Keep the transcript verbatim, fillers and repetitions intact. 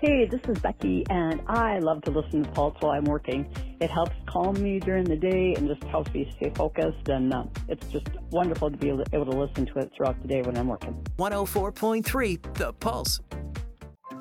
Hey, this is Becky, and I love to listen to Pulse while I'm working. It helps calm me during the day and just helps me stay focused, and uh, it's just wonderful to be able to listen to it throughout the day when I'm working. one oh four point three The Pulse.